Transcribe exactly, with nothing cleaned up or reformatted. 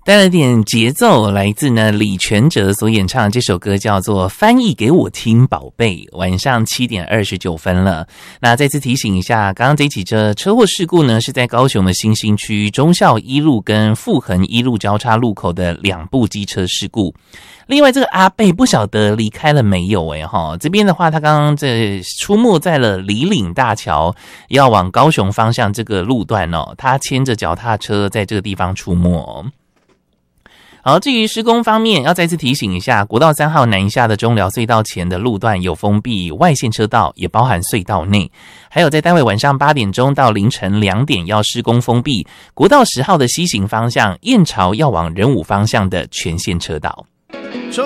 带了点节奏，来自呢李全哲所演唱的这首歌叫做《翻译给我听宝贝》。晚上七点二十九分了。那再次提醒一下，刚刚这起车车祸事故呢是在高雄的新兴区忠孝一路跟富恒一路交叉路口的两部机车事故。另外这个阿伯不晓得离开了没有诶齁，这边的话他刚刚这出没在了里岭大桥要往高雄方向这个路段哦，他牵着脚踏车在这个地方出没哦。好，至于施工方面，要再次提醒一下，国道三号南下的中寮隧道前的路段有封闭外线车道，也包含隧道内。还有在待会晚上八点钟到凌晨两点要施工封闭国道十号的西行方向燕巢要往仁武方向的全线车道。